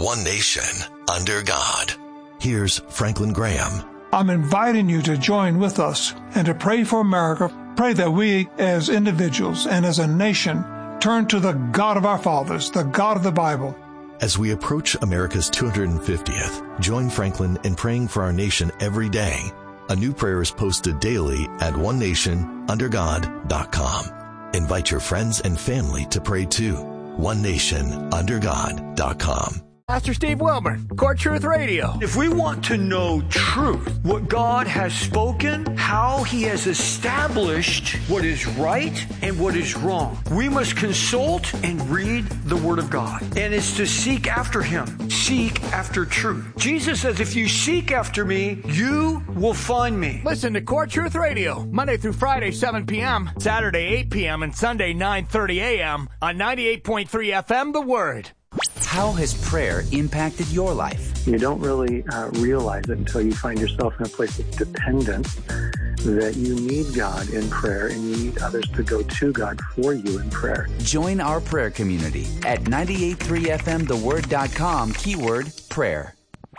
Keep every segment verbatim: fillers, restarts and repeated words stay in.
one nation, under God. Here's Franklin Graham. I'm inviting you to join with us and to pray for America. Pray that we as individuals and as a nation turn to the God of our fathers, the God of the Bible. As we approach America's two hundred fiftieth, join Franklin in praying for our nation every day. A new prayer is posted daily at one nation under god dot com. Invite your friends and family to pray too. one nation under god dot com. Pastor Steve Wilburn, Core Truth Radio. If we want to know truth, what God has spoken, how He has established what is right and what is wrong, we must consult and read the Word of God. And it's to seek after Him. Seek after truth. Jesus says, if you seek after me, you will find me. Listen to Core Truth Radio, Monday through Friday, seven p.m., Saturday, eight p.m., and Sunday, nine thirty a.m. on ninety-eight point three F M, The Word. How has prayer impacted your life? You don't really uh, realize it until you find yourself in a place of dependence, that you need God in prayer and you need others to go to God for you in prayer. Join our prayer community at ninety-eight point three F M the word dot com, keyword prayer.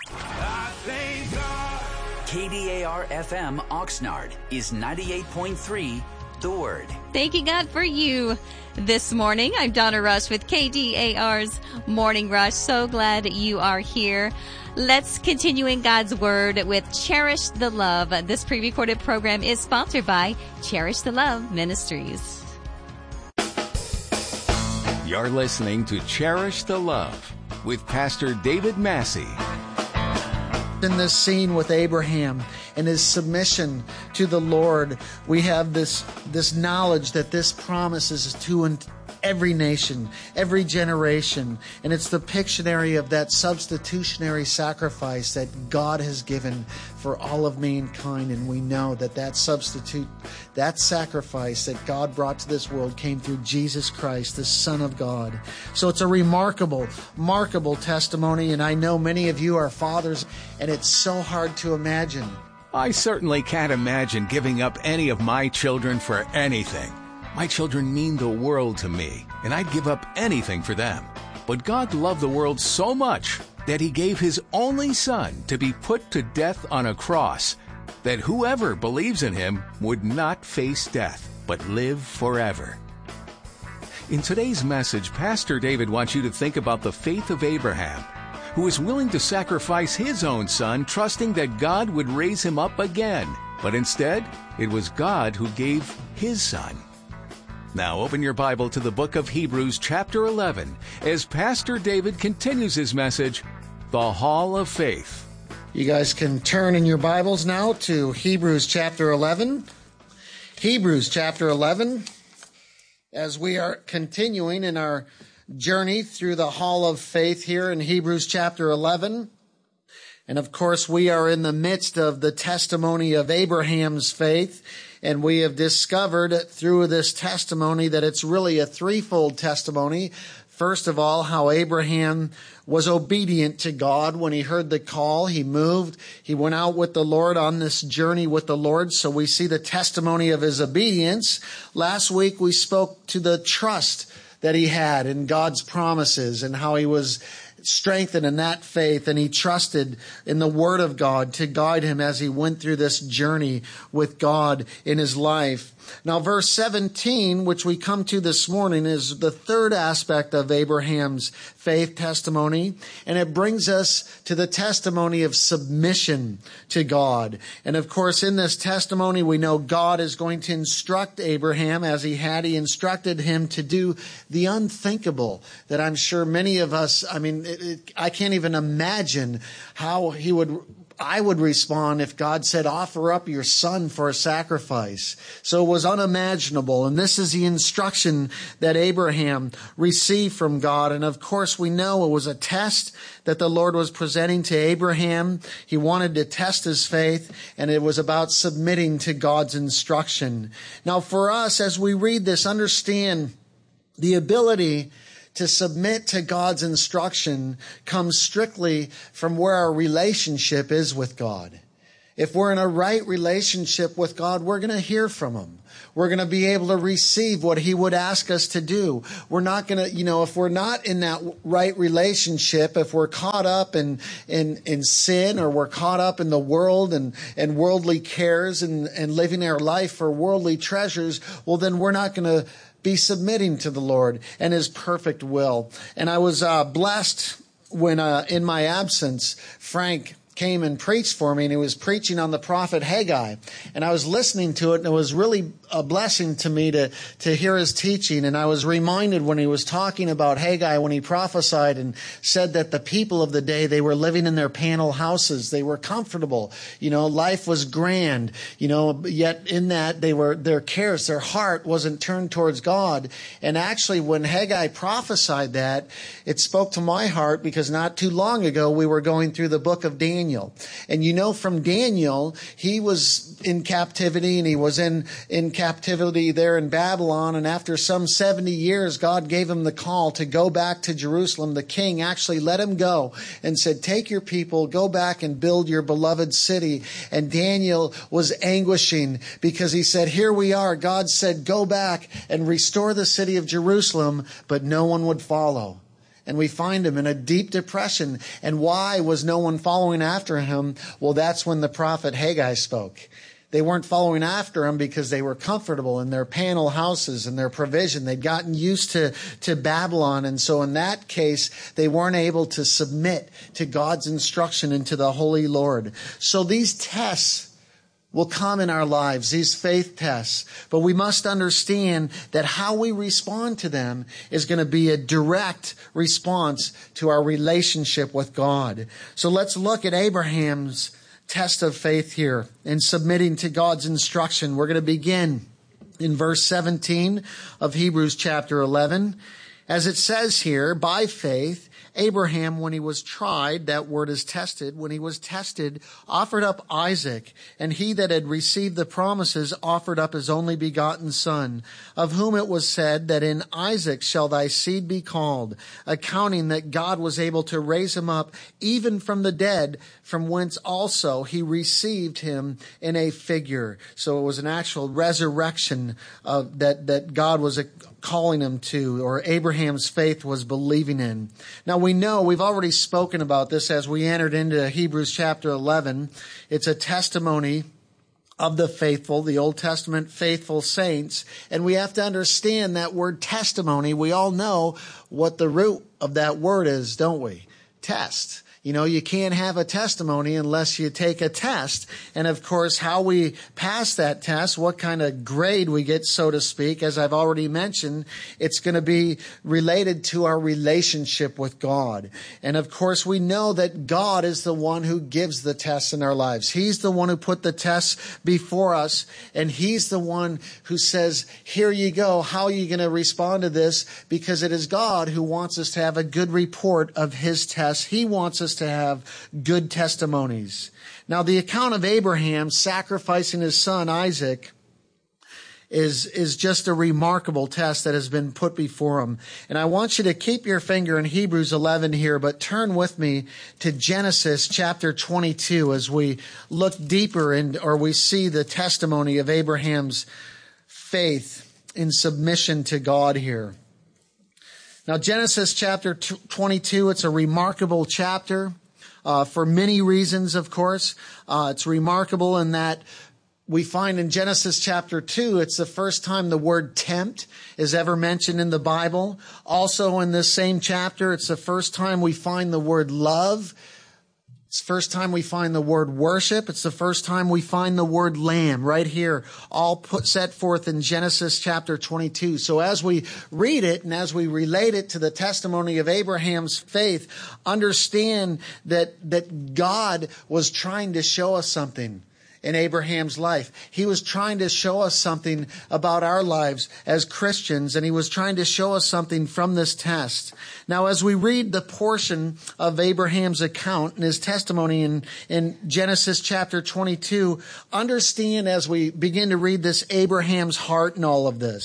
K D A R F M Oxnard is ninety-eight point three The Word. Thanking God for you this morning. I'm Donna Rush with K D A R's Morning Rush. So glad you are here. Let's continue in God's Word with Cherish the Love. This pre-recorded program is sponsored by Cherish the Love Ministries. You're listening to Cherish the Love with Pastor David Massey. In this scene with Abraham and his submission to the Lord, we have this this knowledge that this promise is to an every nation, every generation. And it's the Pictionary of that substitutionary sacrifice that God has given for all of mankind. And we know that that substitute, that sacrifice that God brought to this world came through Jesus Christ, the Son of God. So it's a remarkable, remarkable testimony. And I know many of you are fathers, and it's so hard to imagine. I certainly can't imagine giving up any of my children for anything. My children mean the world to me, and I'd give up anything for them. But God loved the world so much that He gave His only Son to be put to death on a cross, that whoever believes in Him would not face death, but live forever. In today's message, Pastor David wants you to think about the faith of Abraham, who was willing to sacrifice his own son, trusting that God would raise him up again. But instead, it was God who gave His Son. Now open your Bible to the book of Hebrews chapter eleven as Pastor David continues his message, The Hall of Faith. You guys can turn in your Bibles now to Hebrews chapter eleven. Hebrews chapter eleven, as we are continuing in our journey through the Hall of Faith here in Hebrews chapter eleven. And of course, we are in the midst of the testimony of Abraham's faith. And we have discovered through this testimony that it's really a threefold testimony. First of all, how Abraham was obedient to God when he heard the call. He moved. He went out with the Lord on this journey with the Lord. So we see the testimony of his obedience. Last week, we spoke to the trust that he had in God's promises and how he was strengthened in that faith, and he trusted in the Word of God to guide him as he went through this journey with God in his life. Now, verse seventeen, which we come to this morning, is the third aspect of Abraham's faith testimony, and it brings us to the testimony of submission to God. And of course, in this testimony, we know God is going to instruct Abraham, as he had. He instructed him to do the unthinkable, that I'm sure many of us, I mean, it, it, I can't even imagine how he would I would respond if God said, offer up your son for a sacrifice. So it was unimaginable. And this is the instruction that Abraham received from God. And of course, we know it was a test that the Lord was presenting to Abraham. He wanted to test his faith, and it was about submitting to God's instruction. Now, for us, as we read this, understand the ability to submit to God's instruction comes strictly from where our relationship is with God. If we're in a right relationship with God, we're going to hear from Him. We're going to be able to receive what He would ask us to do. We're not going to, you know, if we're not in that right relationship, if we're caught up in, in, in sin, or we're caught up in the world and, and worldly cares and, and living our life for worldly treasures, well, then we're not going to be submitting to the Lord and His perfect will. And I was uh, blessed when uh, in my absence, Frank came and preached for me, and he was preaching on the prophet Haggai. And I was listening to it, and it was really a blessing to me to, to hear his teaching. And I was reminded when he was talking about Haggai, when he prophesied and said that the people of the day, they were living in their panel houses. They were comfortable. You know, life was grand. You know, yet in that they were, their cares, their heart wasn't turned towards God. And actually, when Haggai prophesied that, it spoke to my heart, because not too long ago, we were going through the book of Daniel. Daniel. And you know, from Daniel, he was in captivity, and he was in, in captivity there in Babylon. And after some seventy years, God gave him the call to go back to Jerusalem. The king actually let him go and said, take your people, go back and build your beloved city. And Daniel was anguishing, because he said, here we are. God said, go back and restore the city of Jerusalem, but no one would follow. And we find him in a deep depression. And why was no one following after him? Well, that's when the prophet Haggai spoke. They weren't following after him because they were comfortable in their panel houses and their provision. They'd gotten used to, to Babylon. And so in that case, they weren't able to submit to God's instruction and to the Holy Lord. So these tests will come in our lives, these faith tests. But we must understand that how we respond to them is going to be a direct response to our relationship with God. So let's look at Abraham's test of faith here in submitting to God's instruction. We're going to begin in verse seventeen of Hebrews chapter eleven. As it says here, by faith, Abraham, when he was tried, that word is tested, when he was tested, offered up Isaac, and he that had received the promises offered up his only begotten son, of whom it was said that in Isaac shall thy seed be called, accounting that God was able to raise him up even from the dead, from whence also he received him in a figure. So it was an actual resurrection uh, that, that God was a, calling him to, or Abraham's faith was believing in. Now we know, we've already spoken about this as we entered into Hebrews chapter eleven. It's a testimony of the faithful, the Old Testament faithful saints. And we have to understand that word testimony. We all know what the root of that word is, don't we? Test. You know, you can't have a testimony unless you take a test. And of course, how we pass that test, what kind of grade we get, so to speak, as I've already mentioned, it's going to be related to our relationship with God. And of course, we know that God is the one who gives the tests in our lives. He's the one who put the tests before us. And He's the one who says, here you go. How are you going to respond to this? Because it is God who wants us to have a good report of His tests. He wants us to have good testimonies. Now, the account of Abraham sacrificing his son Isaac is, is just a remarkable test that has been put before him. And I want you to keep your finger in Hebrews eleven here, but turn with me to Genesis chapter twenty-two as we look deeper in, or we see the testimony of Abraham's faith in submission to God here. Now, Genesis chapter twenty-two, it's a remarkable chapter uh, for many reasons, of course. Uh, it's remarkable in that we find in Genesis chapter two, it's the first time the word tempt is ever mentioned in the Bible. Also in this same chapter, it's the first time we find the word love. It's the first time we find the word worship. It's the first time we find the word lamb right here, all put set forth in Genesis chapter twenty-two. So as we read it and as we relate it to the testimony of Abraham's faith, understand that, that God was trying to show us something in Abraham's life. He was trying to show us something about our lives as Christians, and He was trying to show us something from this test. Now, as we read the portion of Abraham's account and his testimony in, in Genesis chapter twenty-two, understand as we begin to read this Abraham's heart in all of this.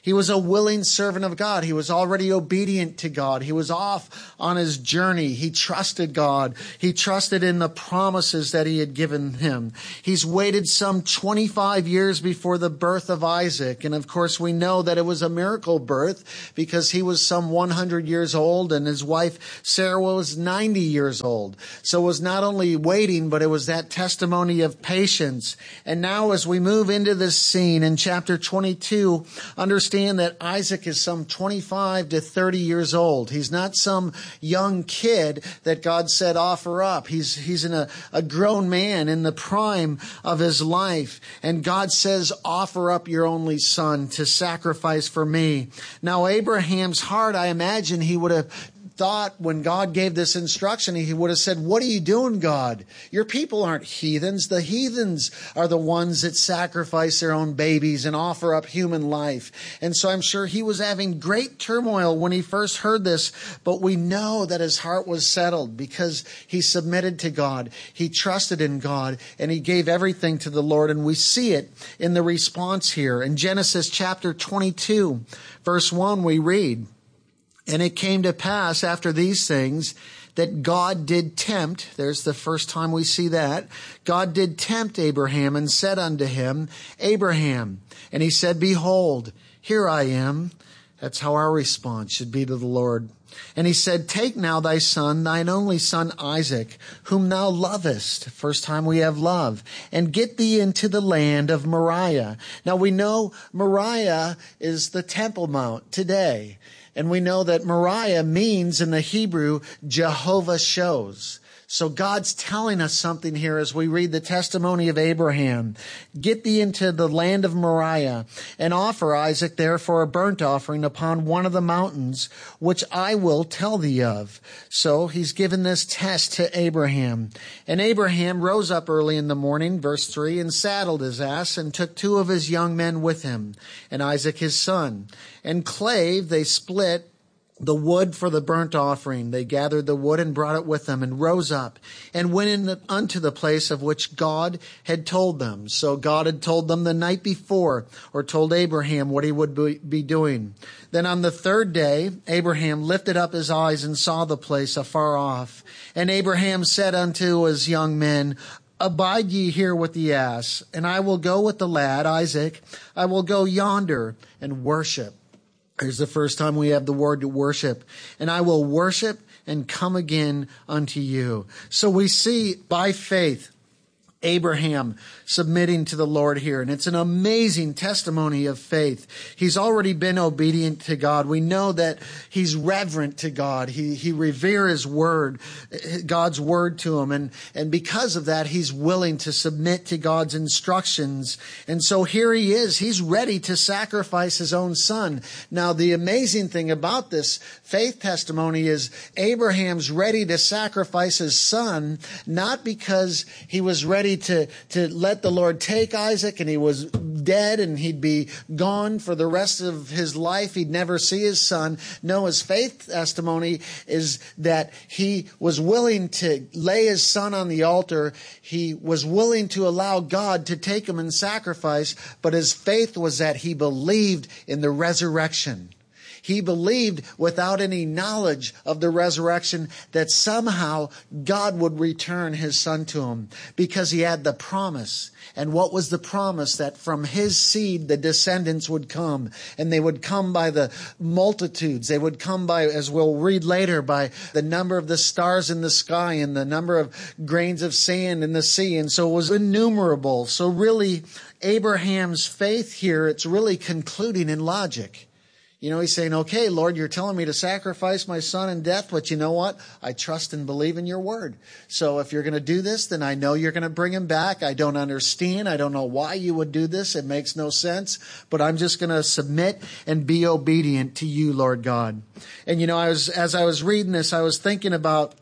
He was a willing servant of God. He was already obedient to God. He was off on his journey. He trusted God. He trusted in the promises that he had given him. He's waited some twenty-five years before the birth of Isaac. And of course, we know that it was a miracle birth because he was some one hundred years old and his wife Sarah was ninety years old. So it was not only waiting, but it was that testimony of patience. And now as we move into this scene in chapter twenty-two, understand that Isaac is some twenty-five to thirty years old. He's not some young kid that God said offer up. He's he's in a, a grown man in the prime of his life. And God says, offer up your only son to sacrifice for me. Now Abraham's heart, I imagine he would have thought when God gave this instruction, he would have said, what are you doing, God? Your people aren't heathens. The heathens are the ones that sacrifice their own babies and offer up human life. And so I'm sure he was having great turmoil when he first heard this, but we know that his heart was settled because he submitted to God. He trusted in God and he gave everything to the Lord. And we see it in the response here. In Genesis chapter twenty-two, verse one, we read, and it came to pass after these things that God did tempt, there's the first time we see that, God did tempt Abraham and said unto him, Abraham. And he said, behold, here I am. That's how our response should be to the Lord. And he said, take now thy son, thine only son Isaac, whom thou lovest. First time we have love. And get thee into the land of Moriah. Now we know Moriah is the Temple Mount today. And we know that Moriah means in the Hebrew, Jehovah shows. So God's telling us something here as we read the testimony of Abraham. Get thee into the land of Moriah and offer Isaac there for a burnt offering upon one of the mountains, which I will tell thee of. So he's given this test to Abraham. And Abraham rose up early in the morning, verse three, and saddled his ass and took two of his young men with him, and Isaac his son. And clave they split the wood for the burnt offering. They gathered the wood and brought it with them and rose up and went in the, unto the place of which God had told them. So God had told them the night before, or told Abraham what he would be, be doing. Then on the third day, Abraham lifted up his eyes and saw the place afar off. And Abraham said unto his young men, abide ye here with the ass, and I will go with the lad, Isaac. I will go yonder and worship. Here's the first time we have the word to worship. And I will worship and come again unto you. So we see by faith Abraham submitting to the Lord here. And it's an amazing testimony of faith. He's already been obedient to God. We know that he's reverent to God. He, he revere his word, God's word to him. And, and because of that, he's willing to submit to God's instructions. And so here he is. He's ready to sacrifice his own son. Now, the amazing thing about this faith testimony is Abraham's ready to sacrifice his son, not because he was ready to, to let the Lord take Isaac and he was dead and he'd be gone for the rest of his life. He'd never see his son. No, his faith testimony is that he was willing to lay his son on the altar. He was willing to allow God to take him and sacrifice, but his faith was that he believed in the resurrection. He believed without any knowledge of the resurrection that somehow God would return his son to him because he had the promise. And what was the promise? That from his seed the descendants would come, and they would come by the multitudes. They would come by, as we'll read later, by the number of the stars in the sky and the number of grains of sand in the sea. And so it was innumerable. So really, Abraham's faith here, it's really concluding in logic. You know, he's saying, okay, Lord, you're telling me to sacrifice my son in death, but you know what? I trust and believe in your word. So if you're going to do this, then I know you're going to bring him back. I don't understand. I don't know why you would do this. It makes no sense, but I'm just going to submit and be obedient to you, Lord God. And you know, I was, as I was reading this, I was thinking about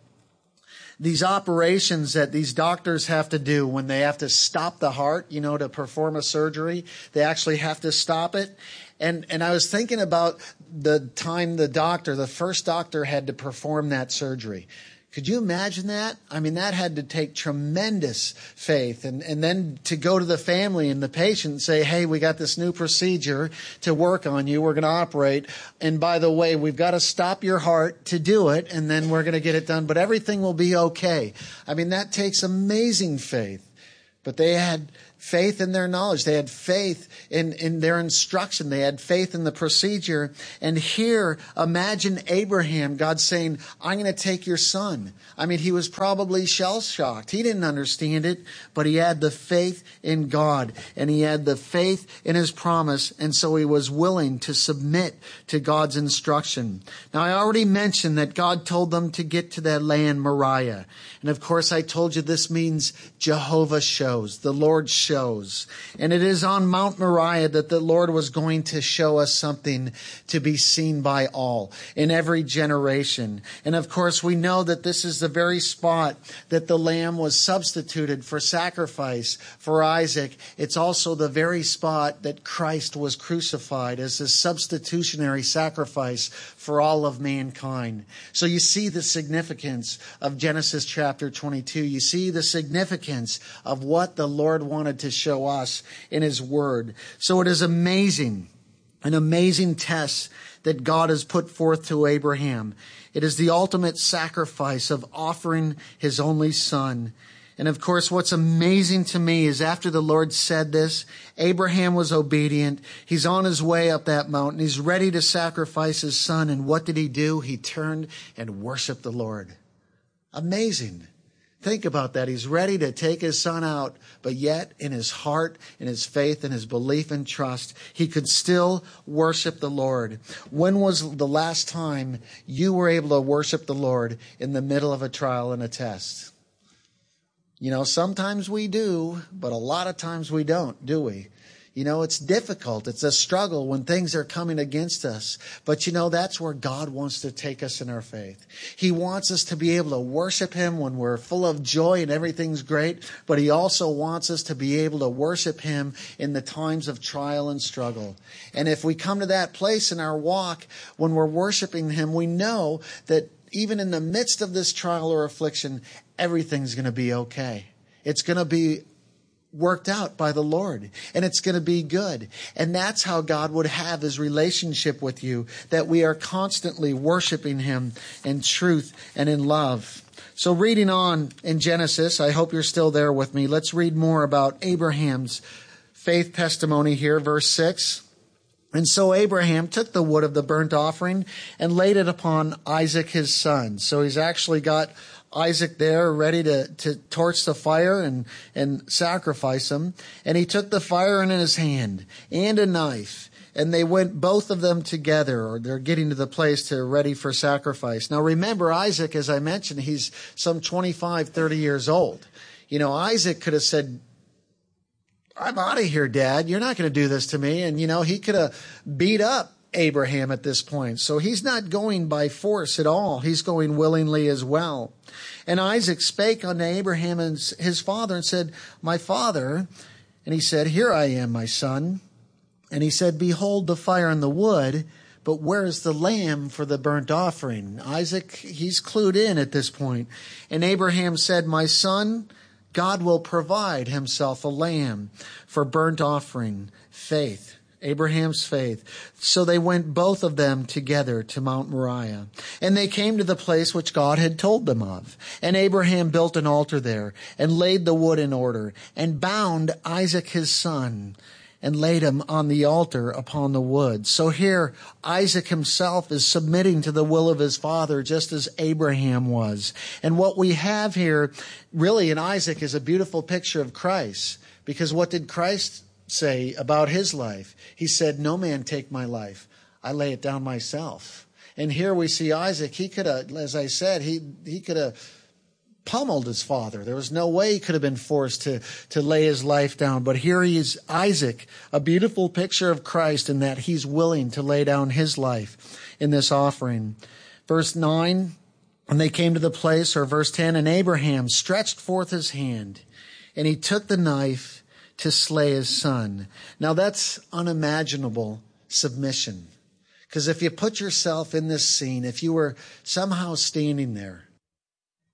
these operations that these doctors have to do when they have to stop the heart, you know, to perform a surgery. They actually have to stop it. And and I was thinking about the time the doctor, the first doctor had to perform that surgery. Could you imagine that? I mean, that had to take tremendous faith. And, and then to go to the family and the patient and say, hey, we got this new procedure to work on you. We're going to operate. And by the way, we've got to stop your heart to do it. And then we're going to get it done. But everything will be okay. I mean, that takes amazing faith. But they had faith in their knowledge. They had faith in, in their instruction. They had faith in the procedure. And here, imagine Abraham, God saying, I'm going to take your son. I mean, he was probably shell-shocked. He didn't understand it, but he had the faith in God, and he had the faith in his promise, and so he was willing to submit to God's instruction. Now, I already mentioned that God told them to get to that land, Moriah. And of course, I told you this means Jehovah shows, the Lord shows. And it is on Mount Moriah that the Lord was going to show us something to be seen by all in every generation. And of course, we know that this is the very spot that the lamb was substituted for sacrifice for Isaac. It's also the very spot that Christ was crucified as a substitutionary sacrifice for all of mankind. So you see the significance of Genesis chapter twenty-two. You see the significance of what the Lord wanted to show us in His Word. So it is amazing, an amazing test that God has put forth to Abraham. It is the ultimate sacrifice of offering His only Son. And of course, what's amazing to me is after the Lord said this, Abraham was obedient. He's on his way up that mountain. He's ready to sacrifice his son. And what did he do? He turned and worshiped the Lord. Amazing. Think about that. He's ready to take his son out, but yet in his heart, in his faith, in his belief and trust, he could still worship the Lord. When was the last time you were able to worship the Lord in the middle of a trial and a test? You know, sometimes we do, but a lot of times we don't, do we? You know, it's difficult. It's a struggle when things are coming against us. But you know, that's where God wants to take us in our faith. He wants us to be able to worship Him when we're full of joy and everything's great. But He also wants us to be able to worship Him in the times of trial and struggle. And if we come to that place in our walk when we're worshiping Him, we know that even in the midst of this trial or affliction, everything's going to be okay. It's going to be worked out by the Lord, and it's going to be good. And that's how God would have His relationship with you, that we are constantly worshiping Him in truth and in love. So reading on in Genesis, I hope you're still there with me. Let's read more about Abraham's faith testimony here, verse six. And so Abraham took the wood of the burnt offering and laid it upon Isaac his son. So he's actually got Isaac there ready to, to torch the fire and, and sacrifice him. And he took the fire in his hand and a knife. And they went both of them together, or they're getting to the place to ready for sacrifice. Now remember, Isaac, as I mentioned, he's some twenty-five, thirty years old. You know, Isaac could have said, I'm out of here, Dad. You're not going to do this to me. And, you know, he could have beat up Abraham at this point. So he's not going by force at all. He's going willingly as well. And Isaac spake unto Abraham and his father and said, My father. And he said, Here I am, my son. And he said, Behold the fire and the wood, but where is the lamb for the burnt offering? Isaac, he's clued in at this point. And Abraham said, My son, God will provide Himself a lamb for burnt offering. Faith. Abraham's faith. So they went both of them together to Mount Moriah. And they came to the place which God had told them of. And Abraham built an altar there and laid the wood in order and bound Isaac his son and laid him on the altar upon the wood. So here, Isaac himself is submitting to the will of his father, just as Abraham was. And what we have here, really in Isaac, is a beautiful picture of Christ. Because what did Christ say about His life? He said, No man take my life. I lay it down myself. And here we see Isaac. He could have, as I said, he, he could have pummeled his father. There was no way he could have been forced to, to lay his life down. But here he is, Isaac, a beautiful picture of Christ in that he's willing to lay down his life in this offering. Verse nine, and they came to the place, or verse ten, and Abraham stretched forth his hand, and he took the knife to slay his son. Now that's unimaginable submission. Because if you put yourself in this scene, if you were somehow standing there,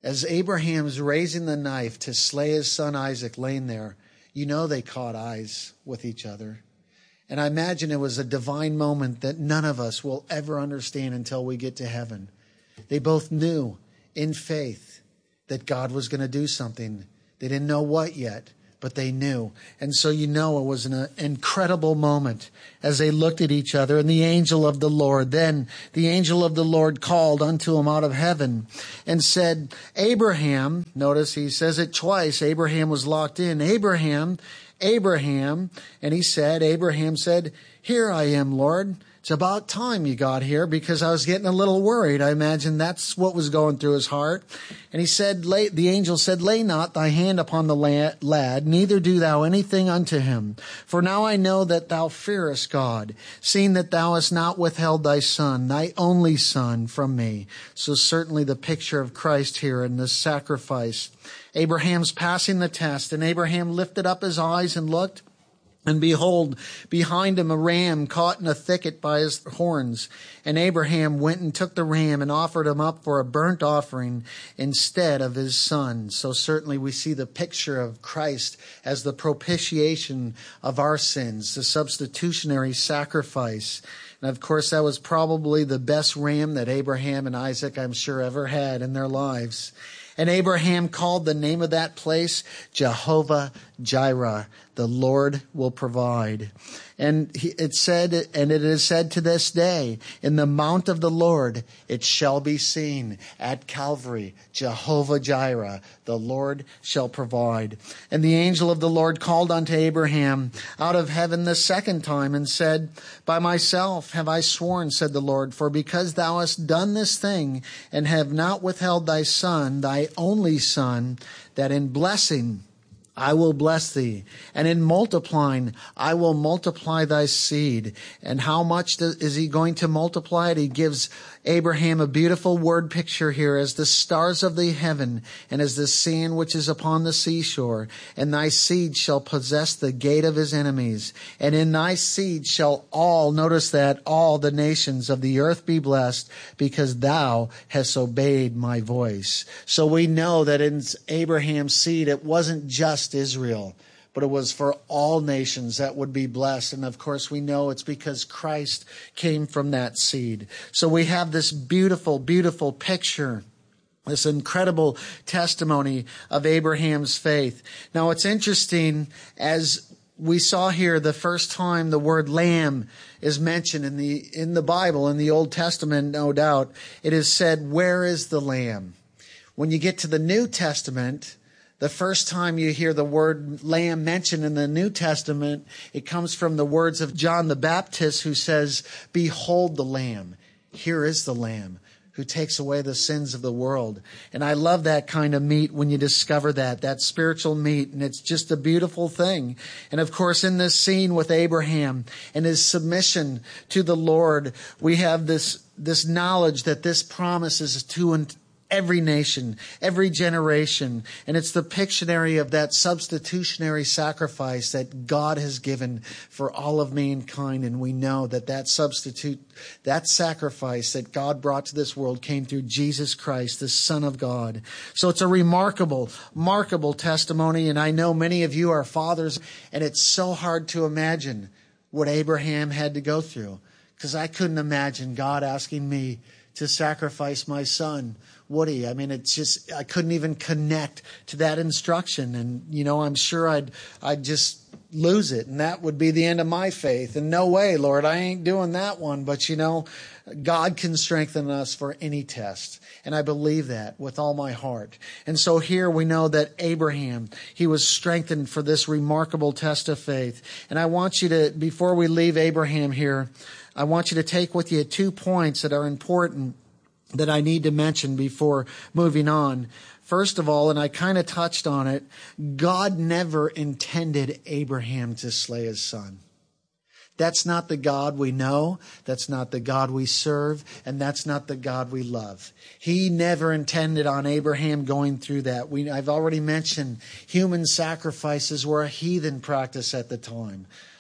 As Abraham's raising the knife to slay his son Isaac laying there, you know they caught eyes with each other. And I imagine it was a divine moment that none of us will ever understand until we get to heaven. They both knew in faith that God was going to do something. They didn't know what yet, but they knew. And so you know it was an incredible moment as they looked at each other. And the angel of the Lord, then the angel of the Lord called unto him out of heaven and said, Abraham, notice he says it twice. Abraham was locked in. Abraham, Abraham. And he said, Abraham said, here I am, Lord. It's about time you got here, because I was getting a little worried. I imagine that's what was going through his heart. And he said, lay, the angel said, lay not thy hand upon the lad, neither do thou anything unto him. For now I know that thou fearest God, seeing that thou hast not withheld thy son, thy only son, from me. So certainly the picture of Christ here in this sacrifice. Abraham's passing the test, and Abraham lifted up his eyes and looked. And behold, behind him a ram caught in a thicket by his horns. And Abraham went and took the ram and offered him up for a burnt offering instead of his son. So certainly we see the picture of Christ as the propitiation of our sins, the substitutionary sacrifice. And of course, that was probably the best ram that Abraham and Isaac, I'm sure, ever had in their lives. And Abraham called the name of that place Jehovah Jireh. The Lord will provide. And he, it said, and it is said to this day, in the mount of the Lord it shall be seen at Calvary, Jehovah Jireh, the Lord shall provide. And the angel of the Lord called unto Abraham out of heaven the second time and said, by myself have I sworn, said the Lord, for because thou hast done this thing and have not withheld thy son, thy only son, that in blessing I will bless thee, and in multiplying, I will multiply thy seed. And how much is he going to multiply it? He gives Abraham a beautiful word picture here as the stars of the heaven and as the sand which is upon the seashore. And thy seed shall possess the gate of his enemies. And in thy seed shall all, notice that, all the nations of the earth be blessed, because thou hast obeyed my voice. So we know that in Abraham's seed, it wasn't just Israel, but it was for all nations that would be blessed. And of course, we know it's because Christ came from that seed. So we have this beautiful, beautiful picture, this incredible testimony of Abraham's faith. Now, it's interesting, as we saw here the first time the word lamb is mentioned in the in the Bible, in the Old Testament, no doubt, it is said, where is the lamb? When you get to the New Testament, the first time you hear the word lamb mentioned in the New Testament, it comes from the words of John the Baptist, who says, behold the lamb. Here is the lamb who takes away the sins of the world. And I love that kind of meat when you discover that, that spiritual meat. And it's just a beautiful thing. And of course, in this scene with Abraham and his submission to the Lord, we have this, this knowledge that this promise is to and every nation, every generation. And it's the Pictionary of that substitutionary sacrifice that God has given for all of mankind. And we know that that substitute, that sacrifice that God brought to this world came through Jesus Christ, the Son of God. So it's a remarkable, remarkable testimony. And I know many of you are fathers, and it's so hard to imagine what Abraham had to go through, because I couldn't imagine God asking me to sacrifice my son, Woody. I mean, it's just, I couldn't even connect to that instruction. And, you know, I'm sure I'd, I'd just lose it. And that would be the end of my faith. And no way, Lord, I ain't doing that one. But, you know, God can strengthen us for any test. And I believe that with all my heart. And so here we know that Abraham, he was strengthened for this remarkable test of faith. And I want you to, before we leave Abraham here, I want you to take with you two points that are important that I need to mention before moving on. First of all, and I kind of touched on it, God never intended Abraham to slay his son. That's not the God we know. That's not the God we serve. And that's not the God we love. He never intended on Abraham going through that. We, I've already mentioned human sacrifices were a heathen practice at the time.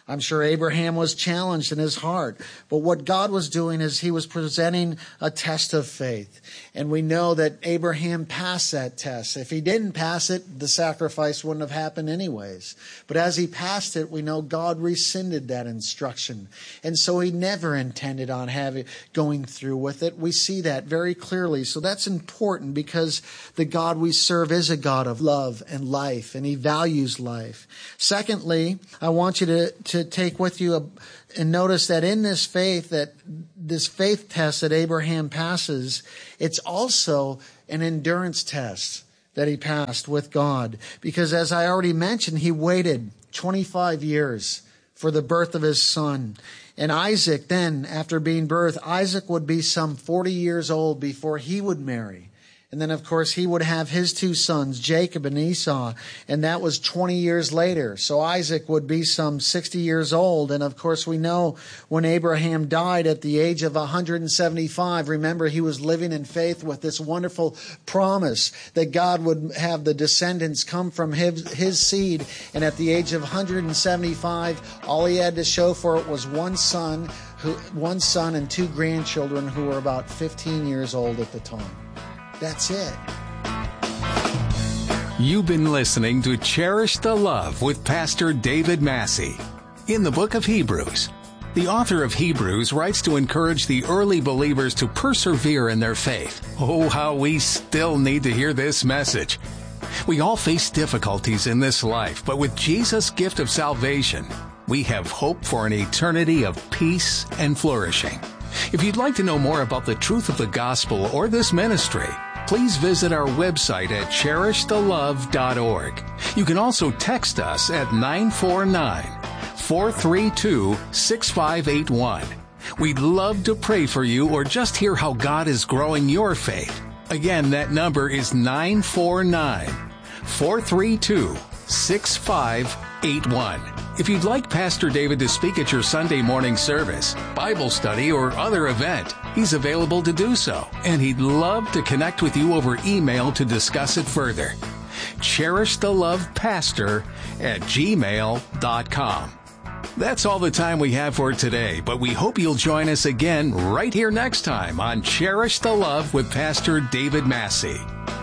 I'm sure Abraham was challenged in his heart. But what God was doing is he was presenting a test of faith. And we know that Abraham passed that test. If he didn't pass it, the sacrifice wouldn't have happened anyways. But as he passed it, we know God rescinded that instruction. And so he never intended on having going through with it. We see that very clearly. So that's important because the God we serve is a God of love and life, and he values life. Secondly, I want you to, to take with you a, and notice that in this faith, that this faith test that Abraham passes, it's also an endurance test that he passed with God. Because as I already mentioned, he waited twenty-five years for the birth of his son. And Isaac then, after being birthed, Isaac would be some forty years old before he would marry. And then, of course, he would have his two sons, Jacob and Esau, and that was twenty years later. So Isaac would be some sixty years old. And, of course, we know when Abraham died at the age of one hundred seventy-five, remember, he was living in faith with this wonderful promise that God would have the descendants come from his, his seed. And at the age of one hundred seventy-five, all he had to show for it was one son, who, one son and two grandchildren who were about fifteen years old at the time. That's it. You've been listening to Cherish the Love with Pastor David Massey. In the book of Hebrews, the author of Hebrews writes to encourage the early believers to persevere in their faith. Oh, how we still need to hear this message. We all face difficulties in this life, but with Jesus' gift of salvation, we have hope for an eternity of peace and flourishing. If you'd like to know more about the truth of the gospel or this ministry, please visit our website at cherish the love dot org. You can also text us at nine four nine, four three two, six five eight one. We'd love to pray for you or just hear how God is growing your faith. Again, that number is nine four nine, four three two, six five eight one. If you'd like Pastor David to speak at your Sunday morning service, Bible study, or other event, he's available to do so, and he'd love to connect with you over email to discuss it further. cherish the love pastor at gmail dot com. That's all the time we have for today, but we hope you'll join us again right here next time on Cherish the Love with Pastor David Massey.